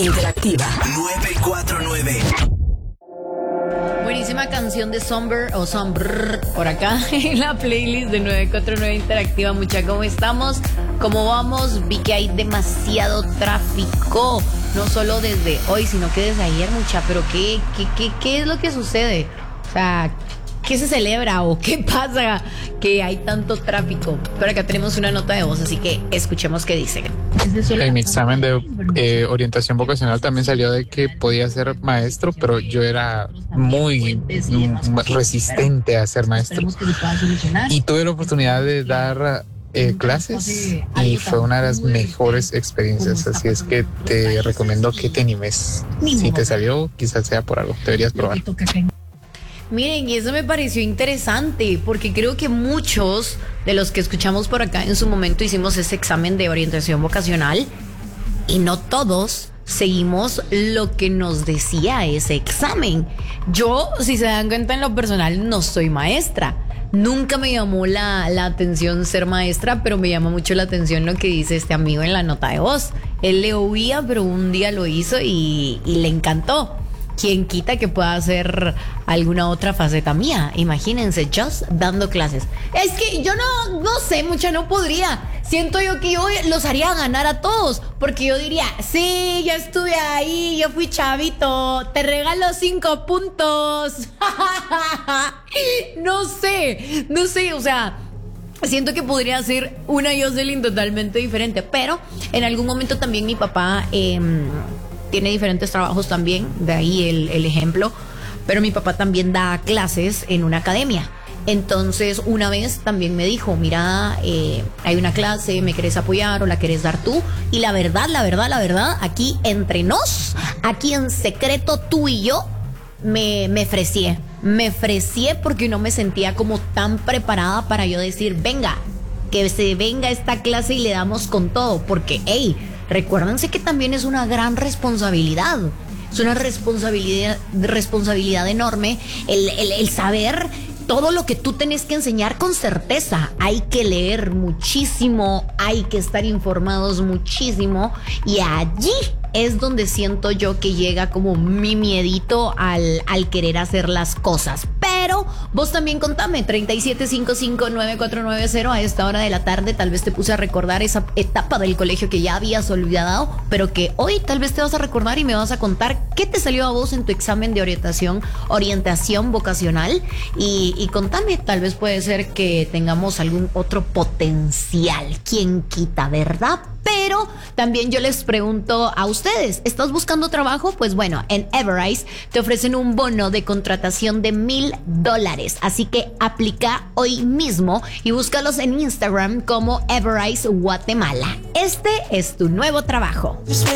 Interactiva 949. Buenísima canción de Somber o Sombrr por acá en la playlist de 949 Interactiva. Mucha, ¿cómo estamos? ¿Cómo vamos? Vi que hay demasiado tráfico, no solo desde hoy, sino que desde ayer, mucha. Pero ¿qué es lo que sucede? O sea, ¿qué se celebra o qué pasa que hay tanto tráfico? Por acá tenemos una nota de voz, así que escuchemos qué dice. En mi examen de orientación vocacional también salió de que podía ser maestro, pero yo era muy resistente a ser maestro. Y tuve la oportunidad de dar clases y fue una de las mejores experiencias. Así es que te recomiendo que te animes. Si te salió, quizás sea por algo. Deberías probar. Miren, y eso me pareció interesante, porque creo que muchos de los que escuchamos por acá en su momento hicimos ese examen de orientación vocacional y no todos seguimos lo que nos decía ese examen. Yo, si se dan cuenta, en lo personal no soy maestra. Nunca me llamó la atención ser maestra, pero me llama mucho la atención lo que dice este amigo en la nota de voz. Él le oía, pero un día lo hizo y le encantó. ¿Quién quita que pueda hacer alguna otra faceta mía? Imagínense, just dando clases. Es que yo no sé, mucha, no podría. Siento yo que yo los haría ganar a todos, porque yo diría, sí, yo estuve ahí, yo fui chavito, te regalo 5 puntos. No sé, o sea, siento que podría ser una Jocelyn totalmente diferente, pero en algún momento también mi papá tiene diferentes trabajos también, de ahí el ejemplo, pero mi papá también da clases en una academia. Entonces una vez también me dijo, mira, hay una clase, ¿me querés apoyar o la querés dar tú? Y la verdad, aquí entre nos, aquí en secreto tú y yo, me frecié porque no me sentía como tan preparada para yo decir, venga, que se venga esta clase y le damos con todo, porque, hey, recuérdense que también es una gran responsabilidad. Es una responsabilidad enorme el saber todo lo que tú tenés que enseñar con certeza. Hay que leer muchísimo, hay que estar informados muchísimo, y allí es donde siento yo que llega como mi miedito al querer hacer las cosas. Pero vos también contame, 37559490 a esta hora de la tarde. Tal vez te puse a recordar esa etapa del colegio que ya habías olvidado, pero que hoy tal vez te vas a recordar y me vas a contar qué te salió a vos en tu examen de orientación vocacional. Y contame, tal vez puede ser que tengamos algún otro potencial. ¿Quién quita, verdad? Pero también yo les pregunto a ustedes, ¿estás buscando trabajo? Pues bueno, en Everise te ofrecen un bono de contratación de $1,000. Así que aplica hoy mismo y búscalos en Instagram como Everise Guatemala. Este es tu nuevo trabajo.